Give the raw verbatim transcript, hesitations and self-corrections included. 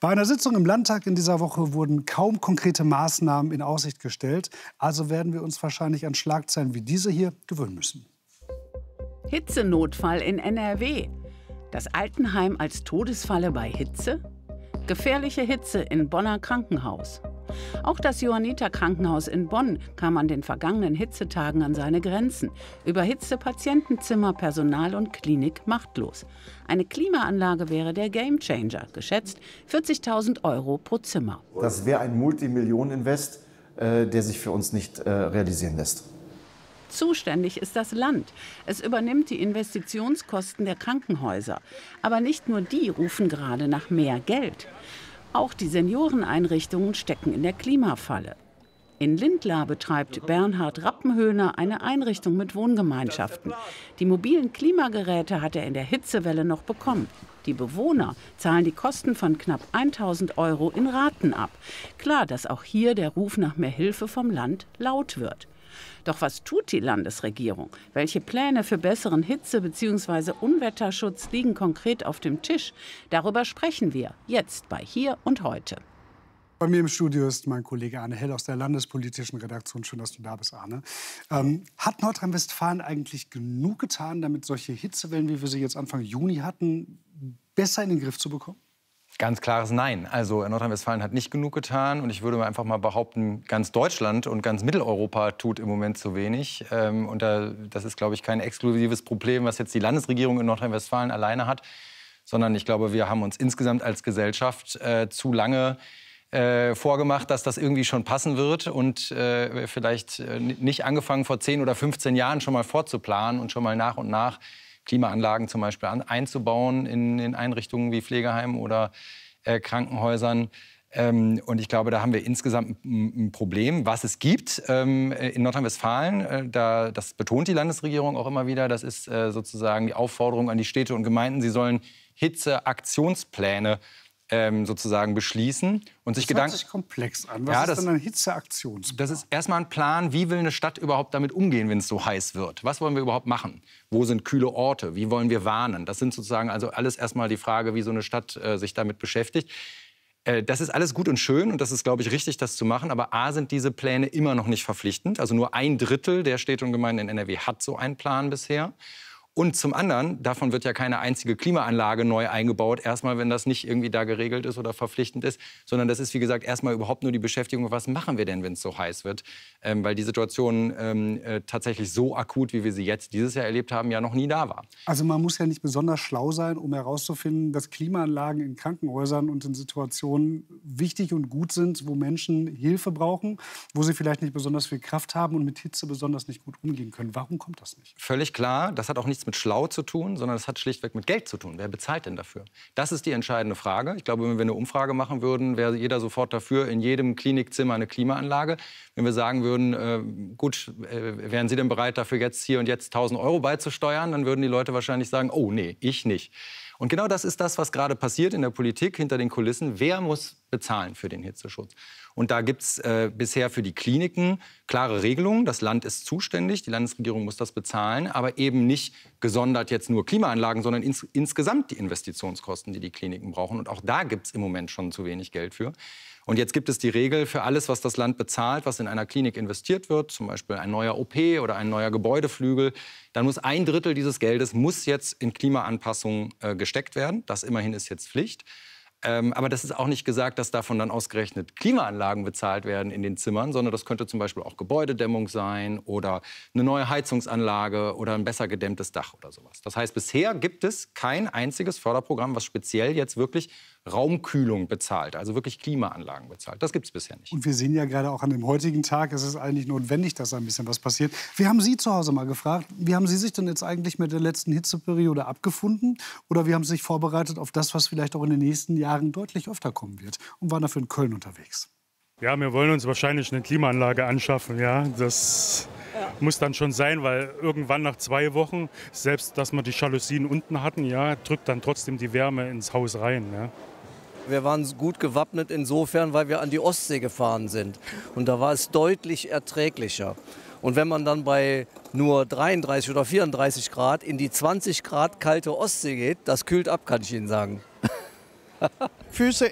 Bei einer Sitzung im Landtag in dieser Woche wurden kaum konkrete Maßnahmen in Aussicht gestellt. Also werden wir uns wahrscheinlich an Schlagzeilen wie diese hier gewöhnen müssen. Hitzenotfall in N R W. Das Altenheim als Todesfalle bei Hitze? Gefährliche Hitze in Bonner Krankenhaus. Auch das Johanniter-Krankenhaus in Bonn kam an den vergangenen Hitzetagen an seine Grenzen. Überhitzte Patientenzimmer, Personal und Klinik machtlos. Eine Klimaanlage wäre der Gamechanger, geschätzt vierzigtausend Euro pro Zimmer. Das wäre ein Multimillionen-Invest, äh, der sich für uns nicht äh, realisieren lässt. Zuständig ist das Land. Es übernimmt die Investitionskosten der Krankenhäuser. Aber nicht nur die rufen gerade nach mehr Geld. Auch die Senioreneinrichtungen stecken in der Klimafalle. In Lindlar betreibt Bernhard Rappenhöhner eine Einrichtung mit Wohngemeinschaften. Die mobilen Klimageräte hat er in der Hitzewelle noch bekommen. Die Bewohner zahlen die Kosten von knapp tausend Euro in Raten ab. Klar, dass auch hier der Ruf nach mehr Hilfe vom Land laut wird. Doch was tut die Landesregierung? Welche Pläne für besseren Hitze- bzw. Unwetterschutz liegen konkret auf dem Tisch? Darüber sprechen wir jetzt bei Hier und Heute. Bei mir im Studio ist mein Kollege Arne Hell aus der landespolitischen Redaktion. Schön, dass du da bist, Arne. Ähm, hat Nordrhein-Westfalen eigentlich genug getan, damit solche Hitzewellen, wie wir sie jetzt Anfang Juni hatten, besser in den Griff zu bekommen? Ganz klares Nein. Also Nordrhein-Westfalen hat nicht genug getan. Und ich würde mal einfach mal behaupten, ganz Deutschland und ganz Mitteleuropa tut im Moment zu wenig. Ähm, und da, das ist, glaube ich, kein exklusives Problem, was jetzt die Landesregierung in Nordrhein-Westfalen alleine hat. Sondern ich glaube, wir haben uns insgesamt als Gesellschaft äh, zu lange äh, vorgemacht, dass das irgendwie schon passen wird. Und äh, vielleicht äh, nicht angefangen, vor zehn oder fünfzehn Jahren schon mal vorzuplanen und schon mal nach und nach Klimaanlagen zum Beispiel an, einzubauen in, in Einrichtungen wie Pflegeheimen oder äh, Krankenhäusern. Ähm, und ich glaube, da haben wir insgesamt ein, ein Problem. Was es gibt ähm, in Nordrhein-Westfalen, äh, da, das betont die Landesregierung auch immer wieder, das ist äh, sozusagen die Aufforderung an die Städte und Gemeinden, sie sollen Hitzeaktionspläne ähm, sozusagen beschließen und sich das Gedanken. hört sich komplex an. Was ja, ist das, denn ein Hitzeaktionsplan? Das ist erstmal ein Plan, wie will eine Stadt überhaupt damit umgehen, wenn es so heiß wird? Was wollen wir überhaupt machen? Wo sind kühle Orte? Wie wollen wir warnen? Das sind sozusagen also alles erstmal die Frage, wie so eine Stadt äh, sich damit beschäftigt. Äh, das ist alles gut und schön und das ist, glaube ich, richtig, das zu machen. Aber A, sind diese Pläne immer noch nicht verpflichtend. Also nur ein Drittel der Städte und Gemeinden in N R W hat so einen Plan bisher. Und zum anderen, davon wird ja keine einzige Klimaanlage neu eingebaut, erstmal, wenn das nicht irgendwie da geregelt ist oder verpflichtend ist, sondern das ist, wie gesagt, erstmal überhaupt nur die Beschäftigung, was machen wir denn, wenn es so heiß wird, ähm, weil die Situation ähm, äh, tatsächlich so akut, wie wir sie jetzt dieses Jahr erlebt haben, ja noch nie da war. Also man muss ja nicht besonders schlau sein, um herauszufinden, dass Klimaanlagen in Krankenhäusern und in Situationen wichtig und gut sind, wo Menschen Hilfe brauchen, wo sie vielleicht nicht besonders viel Kraft haben und mit Hitze besonders nicht gut umgehen können. Warum kommt das nicht? Völlig klar, das hat auch nichts mit schlau zu tun, sondern es hat schlichtweg mit Geld zu tun. Wer bezahlt denn dafür? Das ist die entscheidende Frage. Ich glaube, wenn wir eine Umfrage machen würden, wäre jeder sofort dafür, in jedem Klinikzimmer eine Klimaanlage. Wenn wir sagen würden, äh, gut, äh, wären Sie denn bereit, dafür jetzt hier und jetzt tausend Euro beizusteuern, dann würden die Leute wahrscheinlich sagen, oh nee, ich nicht. Und genau das ist das, was gerade passiert in der Politik, hinter den Kulissen. Wer muss bezahlen für den Hitzeschutz? Und da gibt es äh, bisher für die Kliniken klare Regelungen. Das Land ist zuständig, die Landesregierung muss das bezahlen, aber eben nicht gesondert jetzt nur Klimaanlagen, sondern ins, insgesamt die Investitionskosten, die die Kliniken brauchen. Und auch da gibt es im Moment schon zu wenig Geld für. Und jetzt gibt es die Regel für alles, was das Land bezahlt, was in einer Klinik investiert wird, zum Beispiel ein neuer O P oder ein neuer Gebäudeflügel, dann muss ein Drittel dieses Geldes muss jetzt in Klimaanpassungen äh, gesteckt werden. Das immerhin ist jetzt Pflicht. Ähm, aber das ist auch nicht gesagt, dass davon dann ausgerechnet Klimaanlagen bezahlt werden in den Zimmern, sondern das könnte zum Beispiel auch Gebäudedämmung sein oder eine neue Heizungsanlage oder ein besser gedämmtes Dach oder sowas. Das heißt, bisher gibt es kein einziges Förderprogramm, was speziell jetzt wirklich Raumkühlung bezahlt, also wirklich Klimaanlagen bezahlt. Das gibt es bisher nicht. Und wir sehen ja gerade auch an dem heutigen Tag, es ist eigentlich notwendig, dass ein bisschen was passiert. Wir haben Sie zu Hause mal gefragt, wie haben Sie sich denn jetzt eigentlich mit der letzten Hitzeperiode abgefunden? Oder wie haben Sie sich vorbereitet auf das, was vielleicht auch in den nächsten Jahren deutlich öfter kommen wird? Und waren dafür in Köln unterwegs. Ja, wir wollen uns wahrscheinlich eine Klimaanlage anschaffen. Ja, das muss dann schon sein, weil irgendwann nach zwei Wochen, selbst dass wir die Jalousien unten hatten, ja, drückt dann trotzdem die Wärme ins Haus rein. Ja. Wir waren gut gewappnet insofern, weil wir an die Ostsee gefahren sind. Und da war es deutlich erträglicher. Und wenn man dann bei nur dreiunddreißig oder vierunddreißig Grad in die zwanzig Grad kalte Ostsee geht, das kühlt ab, kann ich Ihnen sagen. Füße